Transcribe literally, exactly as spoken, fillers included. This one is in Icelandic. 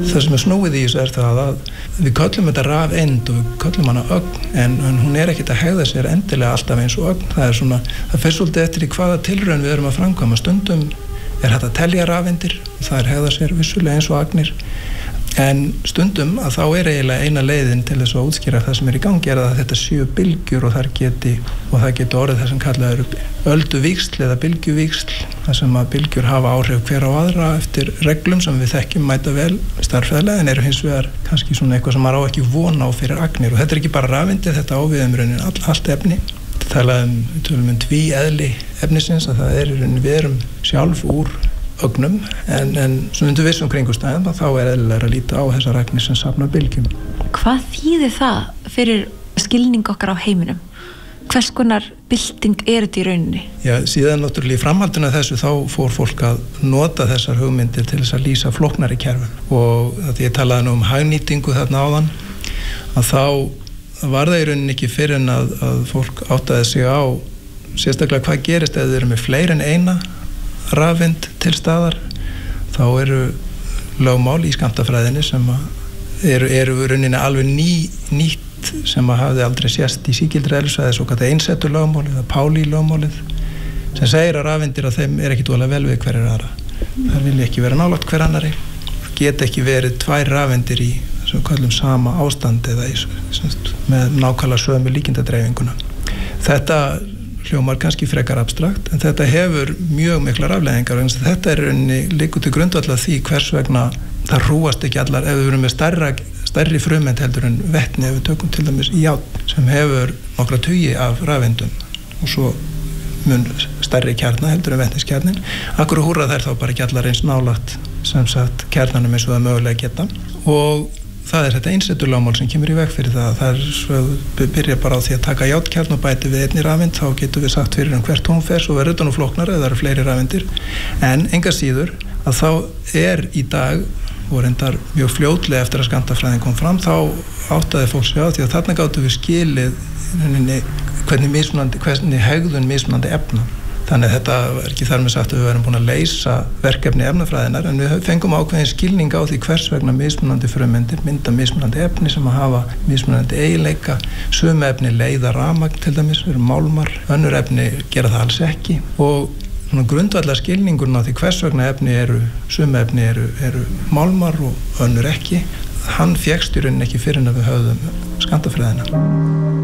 Það sem er snúið í þessu er það að við köllum þetta rafeind og við köllum hana ögn, en, en hún er ekkert að hegða sér endilega alltaf eins og ögn. Það er svona, það fer svolítið eftir í hvaða tilraun við erum að framkvæma. Stundum er hægt að telja rafeindir og það er hegða sér vissulega eins og agnir. En stundum að þá er eiginlega eina leiðin til þess að útskýra það sem er í gangi er að þetta séu bylgjur og, geti, og það geti orðið það sem kallað eru ölduvíxl eða bylgjuvíxl, það sem að bylgjur hafa áhrif hver á aðra eftir reglum sem við þekkjum mæta vel starffræðilega en eru hins vegar kannski svona eitthvað sem maður á ekki von á fyrir agnir og þetta er ekki bara rafeindir, þetta á við um raunin all, allt efni. Þetta talaði um, við tölum um tvíeðli efnisins að það er í raunin við erum sjálf úr ögnum, en, en svona undir vissum kringumstæðum að þá er eðlilega að líta á þessar agnir sem safna bylgjum. Hvað þýðir það fyrir skilning okkar á heiminum? Hvers konar bylting er þetta í rauninni? Já, síðan náttúrulega í framhaldinu af þessu þá fór fólk að nota þessar hugmyndir til þess að lýsa flóknari kerfum og því ég talaði nú um hagnýtingu þarna áðan að þá var það í rauninni ekki fyrr en að, að fólk áttaði sig á sérstaklega hvað gerist ef þau eru með fleiri en eina rafeind til staðar, þá eru lögmál í skammtafræðinni sem eru, eru í rauninni alveg ný, nýtt sem að hafði aldrei sést í sígildri eðlisfræði, svo kallað einsettu lögmálið eða Pauli lögmálið sem segir að rafeindir að þeim er ekki dólega vel við hverjir aðra. Það vilja ekki vera nálægt hver annari, geta ekki verið tvær rafeindir í sem við kallum sama ástand eða í, semst, með nákvæmlega sömu líkindadreifinguna. Þetta hljómar kannski frekar abstrakt, en þetta hefur mjög miklar afleiðingar og þetta er rauninni liggur til grundvallar því hvers vegna það hrúast ekki allar, ef við erum með stærra, stærri frumeind heldur en vetni, ef við tökum til dæmis járn sem hefur nokkra tugi af rafeindum og svo mun stærri kjarna heldur en vetniskjarnin, akkur húrra þær þá bara ekki allar eins nálægt sem sagt kjarnanum eins og það mögulega geta og það er þetta einsetulögmál sem kemur í veg fyrir það. Það er svo að byrja bara á því að taka járnkjarn og bæti við einni rafeind, þá getum við sagt fyrir um hvert hún fer, svo verður þetta nú flóknara eða það eru fleiri rafeindir. En enga síður að þá er í dag, og reyndar mjög fljótlega eftir að skammtafræðin kom fram, þá áttaði fólk sig á því að þarna gátum við skilið hvernig, mismunandi, hvernig hegðun mismunandi efna. Þannig að þetta er ekki þar með sagt að við erum búin að leysa verkefni efnafræðinar en við fengum ákveðin skilning á því hvers vegna mismunandi frumeindir mynda mismunandi efni sem að hafa mismunandi eiginleika. Sum efni leiða rafmagn til dæmis, eru málmar, önnur efni gera það alls ekki og grundvallar skilningurinn á því hvers vegna efni eru, sum efni eru, eru málmar og önnur ekki, hann fékkst í rauninni ekki fyrr en að við höfðum skammtafræðina.